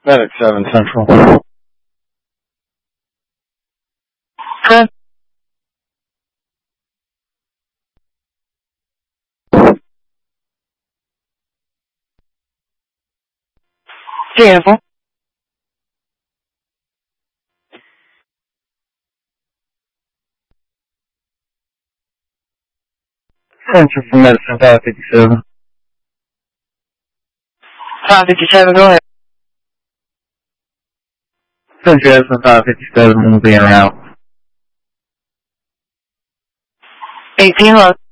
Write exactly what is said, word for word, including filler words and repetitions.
Medic seven Central. Good. Beautiful. Central for Medicine five fifty-seven. five fifty-seven, go ahead. Central Medicine five fifty-seven will be en route. eighteen, hello.